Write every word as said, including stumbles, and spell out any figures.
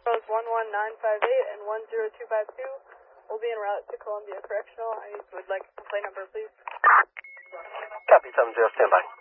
one one nine five eight and one zero two five two will be en route to Columbia Correctional. I would like a complaint number, please. Copy, seven zero, stand by.